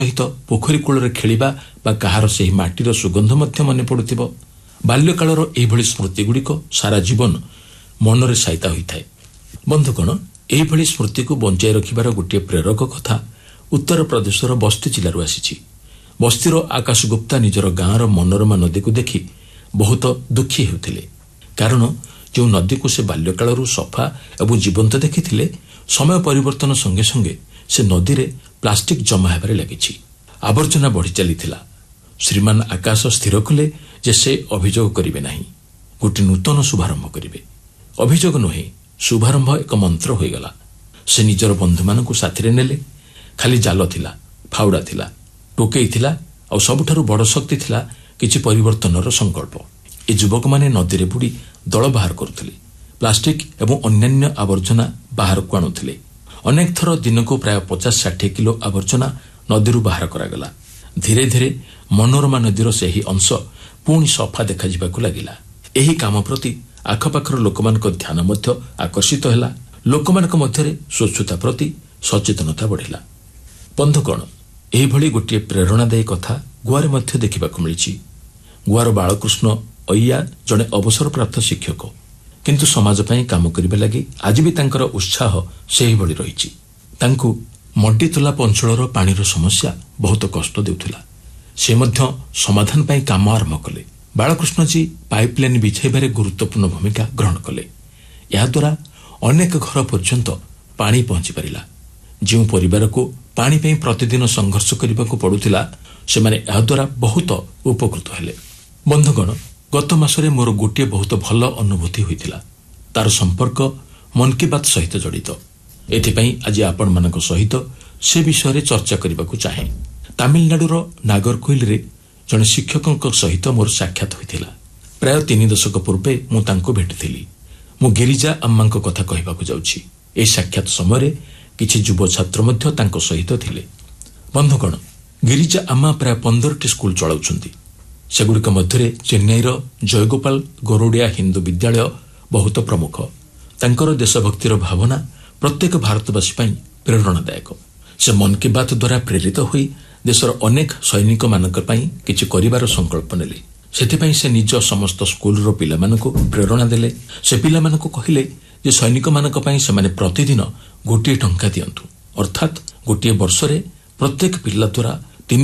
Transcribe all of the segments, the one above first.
सहित पोखरी कूଳରେ ଖେଳିବା ବା କାହାର ସେହି ମାଟିର ସୁଗନ୍ଧ ମଧ୍ୟ ମନେ ପଡୁଥିବ। ବାଲ୍ୟକାଳର ଏହିଭଳି ସ୍ମୃତିଗୁଡ଼ିକ ସାରା ଜୀବନ ମନରେ ସାଇତା ହୋଇଥାଏ। ବନ୍ଧୁଗଣ, ଏହିଭଳି ସ୍ମୃତିକୁ ବଞ୍ଚାଇ ରଖିବାର ଗୋଟିଏ ପ୍ରେରକ କଥା ଉତ୍ତରପ୍ରଦେଶର ବସ୍ତି ଜିଲ୍ଲାରୁ ଆସିଛି। ବସ୍ତିର ଆକାଶ ଗୁପ୍ତା ନିଜର ଗାଁର ମନୋରମା ନଦୀକୁ ଦେଖି ବହୁତ ଦୁଃଖୀ ହେଉଥିଲେ। କାରଣ ଯେଉଁ ନଦୀକୁ ସେ ବାଲ୍ୟକାଳରୁ ସଫା ଏବଂ ଜୀବନ୍ତ ଦେଖିଥିଲେ, ସମୟ ପରିବର୍ତ୍ତନ ସଙ୍ଗେ ସଙ୍ଗେ ସେ ନଦୀରେ ପ୍ଲାଷ୍ଟିକ ଜମା ହେବାରେ ଲାଗିଛି। ଆବର୍ଜନା ବଢ଼ି ଚାଲିଥିଲା। ଶ୍ରୀମାନ ଆକାଶ ସ୍ଥିର କଲେ ଯେ ସେ ଅଭିଯୋଗ କରିବେ ନାହିଁ, ଗୋଟିଏ ନୂତନ ଶୁଭାରମ୍ଭ କରିବେ। ଅଭିଯୋଗ ନୁହେଁ, ଶୁଭାରମ୍ଭ ଏକ ମନ୍ତ୍ର ହୋଇଗଲା। ସେ ନିଜର ବନ୍ଧୁମାନଙ୍କୁ ସାଥିରେ ନେଲେ। ଖାଲି ଜାଲ ଥିଲା, ଫାଉଡ଼ା ଥିଲା, ଟୋକେଇ ଥିଲା, ଆଉ ସବୁଠାରୁ ବଡ଼ ଶକ୍ତି ଥିଲା କିଛି ପରିବର୍ତ୍ତନର ସଂକଳ୍ପ। ଏ ଯୁବକମାନେ ନଦୀରେ ବୁଡ଼ି ଦଳ ବାହାର କରୁଥିଲେ, ପ୍ଲାଷ୍ଟିକ ଏବଂ ଅନ୍ୟାନ୍ୟ ଆବର୍ଜନା ବାହାରକୁ ଆଣୁଥିଲେ। ଅନେକ ଥର ଦିନକୁ ପ୍ରାୟ 50-60 କିଲୋ ଆବର୍ଜନା ନଦୀରୁ ବାହାର କରାଗଲା। ଧୀରେ ଧୀରେ ମନୋରମା ନଦୀର ସେହି ଅଂଶ ପୁଣି ସଫା ଦେଖାଯିବାକୁ ଲାଗିଲା। ଏହି କାମ ପ୍ରତି ଆଖପାଖର ଲୋକମାନଙ୍କ ଧ୍ୟାନ ମଧ୍ୟ ଆକର୍ଷିତ ହେଲା। ଲୋକମାନଙ୍କ ମଧ୍ୟରେ ସ୍ୱଚ୍ଛତା ପ୍ରତି ସଚେତନତା ବଢ଼ିଲା। ବନ୍ଧୁଗଣ, ଏହିଭଳି ଗୋଟିଏ ପ୍ରେରଣାଦାୟୀ କଥା ଗୋଆରେ ମଧ୍ୟ ଦେଖିବାକୁ ମିଳିଛି। ଗୋଆର ବାଳକୃଷ୍ଣ ଅୟ୍ୟା ଜଣେ ଅବସରପ୍ରାପ୍ତ ଶିକ୍ଷକ, କିନ୍ତୁ ସମାଜ ପାଇଁ କାମ କରିବା ଲାଗି ଆଜି ବି ତାଙ୍କର ଉତ୍ସାହ ସେହିଭଳି ରହିଛି। ତାଙ୍କୁ ମଡ୍ଡିତଲାପ ଅଞ୍ଚଳର ପାଣିର ସମସ୍ୟା ବହୁତ କଷ୍ଟ ଦେଉଥିଲା। ସେ ମଧ୍ୟ ସମାଧାନ ପାଇଁ କାମ ଆରମ୍ଭ କଲେ। ବାଳକୃଷ୍ଣଜୀ ପାଇପଲାଇନ୍ ବିଛାଇବାରେ ଗୁରୁତ୍ୱପୂର୍ଣ୍ଣ ଭୂମିକା ଗ୍ରହଣ କଲେ। ଏହାଦ୍ୱାରା ଅନେକ ଘର ପର୍ଯ୍ୟନ୍ତ ପାଣି ପହଞ୍ଚି ପାରିଲା। ଯେଉଁ ପରିବାରକୁ ପାଣି ପାଇଁ ପ୍ରତିଦିନ ସଂଘର୍ଷ କରିବାକୁ ପଡୁଥିଲା, ସେମାନେ ଏହାଦ୍ୱାରା ବହୁତ ଉପକୃତ ହେଲେ। ବନ୍ଧୁଗଣ, ଗତ ମାସରେ ମୋର ଗୋଟିଏ ବହୁତ ଭଲ ଅନୁଭୂତି ହୋଇଥିଲା। ତାର ସମ୍ପର୍କ ମନ୍ କି ବାତ୍ ସହିତ ଜଡ଼ିତ। ଏଥିପାଇଁ ଆଜି ଆପଣମାନଙ୍କ ସହିତ ସେ ବିଷୟରେ ଚର୍ଚ୍ଚା କରିବାକୁ ଚାହେଁ। ତାମିଲନାଡୁର ନାଗରକୋଇଲରେ ଜଣେ ଶିକ୍ଷକଙ୍କ ସହିତ ମୋର ସାକ୍ଷାତ ହୋଇଥିଲା। ପ୍ରାୟ 3 ଦଶକ ପୂର୍ବେ ମୁଁ ତାଙ୍କୁ ଭେଟିଥିଲି। ମୁଁ ଗିରିଜା ଆମ୍ମାଙ୍କ କଥା କହିବାକୁ ଯାଉଛି। ଏହି ସାକ୍ଷାତ ସମୟରେ କିଛି ଯୁବ ଛାତ୍ର ମଧ୍ୟ ତାଙ୍କ ସହିତ ଥିଲେ। ବନ୍ଧୁଗଣ, ଗିରିଜା ଆମ୍ମା ପ୍ରାୟ 15ଟି ସ୍କୁଲ ଚଳାଉଛନ୍ତି। ସେଗୁଡ଼ିକ ମଧ୍ୟରେ ଚେନ୍ନାଇର ଜୟଗୋପାଳ ଗରୁଡ଼ିଆ ହିନ୍ଦୁ ବିଦ୍ୟାଳୟ ବହୁତ ପ୍ରମୁଖ। ତାଙ୍କର ଦେଶଭକ୍ତିର ଭାବନା ପ୍ରତ୍ୟେକ ଭାରତବାସୀ ପାଇଁ ପ୍ରେରଣାଦାୟକ। ସେ ମନ୍ କି ବାତ୍ ଦ୍ୱାରା ପ୍ରେରିତ ହୋଇ ଦେଶର ଅନେକ ସୈନିକମାନଙ୍କ ପାଇଁ କିଛି କରିବାର ସଂକଳ୍ପ ନେଲେ। ସେଥିପାଇଁ ସେ ନିଜ ସମସ୍ତ ସ୍କୁଲର ପିଲାମାନଙ୍କୁ ପ୍ରେରଣା ଦେଲେ। ସେ ପିଲାମାନଙ୍କୁ କହିଲେ ଯେ ସୈନିକମାନଙ୍କ ପାଇଁ ସେମାନେ ପ୍ରତିଦିନ 1 ଟଙ୍କା ଦିଅନ୍ତୁ। ଅର୍ଥାତ୍ ଗୋଟିଏ ବର୍ଷରେ ପ୍ରତ୍ୟେକ ପିଲା ଦ୍ୱାରା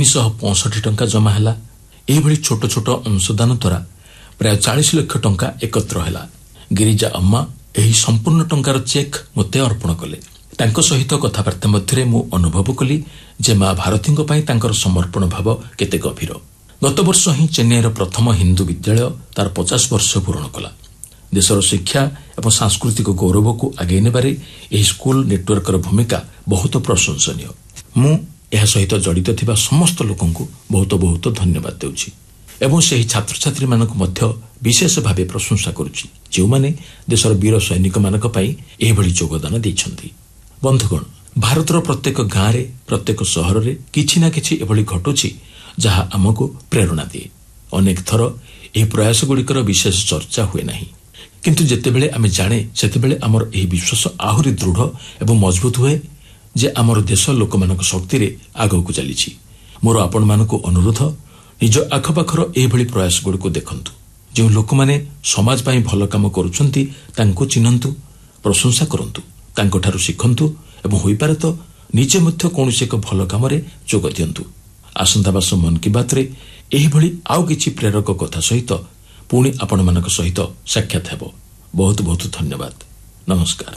365 ଟଙ୍କା ଜମା ହେଲା। ଏହିଭଳି ଛୋଟ ଛୋଟ ଅଂଶଦାନ ଦ୍ୱାରା ପ୍ରାୟ 40 ଲକ୍ଷ ଟଙ୍କା ଏକତ୍ର ହେଲା। ଗିରିଜା ଆମ୍ମା ଏହି ସମ୍ପୂର୍ଣ୍ଣ ଟଙ୍କାର ଚେକ୍ ମୋତେ ଅର୍ପଣ କଲେ। ତାଙ୍କ ସହିତ କଥାବାର୍ତ୍ତା ମଧ୍ୟରେ ମୁଁ ଅନୁଭବ କଲି ଯେ ମା ଭାରତୀଙ୍କ ପାଇଁ ତାଙ୍କର ସମର୍ପଣ ଭାବ କେତେ ଗଭୀର। ଗତବର୍ଷ ହିଁ ଚେନ୍ନାଇର ପ୍ରଥମ ହିନ୍ଦୁ ବିଦ୍ୟାଳୟ ତାର 50 ବର୍ଷ ପୂରଣ କଲା। ଦେଶର ଶିକ୍ଷା ଏବଂ ସାଂସ୍କୃତିକ ଗୌରବକୁ ଆଗେଇ ନେବାରେ ଏହି ସ୍କୁଲ ନେଟୱାର୍କର ଭୂମିକା ବହୁତ ପ୍ରଶଂସନୀୟ। ମୁଁ ଏହା ସହିତ ଜଡ଼ିତ ଥିବା ସମସ୍ତ ଲୋକଙ୍କୁ ବହୁତ ବହୁତ ଧନ୍ୟବାଦ ଦେଉଛି ଏବଂ ସେହି ଛାତ୍ରଛାତ୍ରୀମାନଙ୍କୁ ମଧ୍ୟ ବିଶେଷ ଭାବେ ପ୍ରଶଂସା କରୁଛି, ଯେଉଁମାନେ ଦେଶର ବୀର ସୈନିକମାନଙ୍କ ପାଇଁ ଏହିଭଳି ଯୋଗଦାନ ଦେଇଛନ୍ତି। ବନ୍ଧୁଗଣ, ଭାରତର ପ୍ରତ୍ୟେକ ଗାଁରେ, ପ୍ରତ୍ୟେକ ସହରରେ କିଛି ନା କିଛି ଏଭଳି ଘଟୁଛି ଯାହା ଆମକୁ ପ୍ରେରଣା ଦିଏ। ଅନେକ ଥର ଏହି ପ୍ରୟାସଗୁଡ଼ିକର ବିଶେଷ ଚର୍ଚ୍ଚା ହୁଏ ନାହିଁ, କିନ୍ତୁ ଯେତେବେଳେ ଆମେ ଜାଣେ, ସେତେବେଳେ ଆମର ଏହି ବିଶ୍ୱାସ ଆହୁରି ଦୃଢ଼ ଏବଂ ମଜବୁତ ହୁଏ ଯେ ଆମର ଦେଶ ଲୋକମାନଙ୍କ ଶକ୍ତିରେ ଆଗକୁ ଚାଲିଛି। ମୋର ଆପଣମାନଙ୍କୁ ଅନୁରୋଧ, ନିଜ ଆଖପାଖର ଏହିଭଳି ପ୍ରୟାସଗୁଡ଼ିକୁ ଦେଖନ୍ତୁ। ଯେଉଁ ଲୋକମାନେ ସମାଜ ପାଇଁ ଭଲ କାମ କରୁଛନ୍ତି ତାଙ୍କୁ ଚିହ୍ନନ୍ତୁ, ପ୍ରଶଂସା କରନ୍ତୁ, ତାଙ୍କଠାରୁ ଶିଖନ୍ତୁ ଏବଂ ହୋଇପାରେ ତ ନିଜେ ମଧ୍ୟ କୌଣସି ଏକ ଭଲ କାମରେ ଯୋଗ ଦିଅନ୍ତୁ। ଆସନ୍ତା ମାସ ମନ୍ କି ବାତ୍ରେ ଏହିଭଳି ଆଉ କିଛି ପ୍ରେରକ କଥା ସହିତ ପୁଣି ଆପଣମାନଙ୍କ ସହିତ ସାକ୍ଷାତ ହେବ। ବହୁତ ବହୁତ ଧନ୍ୟବାଦ। ନମସ୍କାର।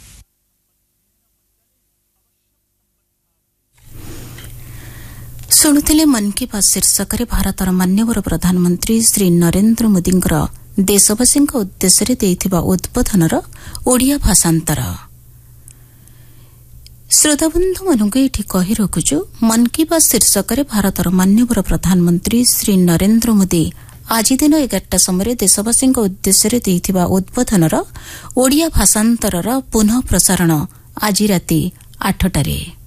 ଶୁଣୁଥିଲେ ମନ୍ କି ବାତ୍ ଶୀର୍ଷକରେ ଭାରତର ମାନ୍ୟବର ପ୍ରଧାନମନ୍ତ୍ରୀ ଶ୍ରୀ ନରେନ୍ଦ୍ର ମୋଦିଙ୍କର ଦେଶବାସୀଙ୍କ ଉଦ୍ଦେଶ୍ୟରେ ଦେଇଥିବା ଉଦ୍ବୋଧନର ଓଡ଼ିଆ ଭାଷାନ୍ତର। ଶ୍ରୋତାବନ୍ଧୁମାନଙ୍କୁ ଏଠି କହି ରଖୁଛୁ, ମନ୍ କି ବାତ୍ ଶୀର୍ଷକରେ ଭାରତର ମାନ୍ୟବର ପ୍ରଧାନମନ୍ତ୍ରୀ ଶ୍ରୀ ନରେନ୍ଦ୍ର ମୋଦି ଆଜି ଦିନ 11ଟା ସମୟରେ ଦେଶବାସୀଙ୍କ ଉଦ୍ଦେଶ୍ୟରେ ଦେଇଥିବା ଉଦ୍ବୋଧନର ଓଡ଼ିଆ ଭାଷାନ୍ତରର ପୁନଃ ପ୍ରସାରଣ ଆଜି ରାତି 8ଟାରେ।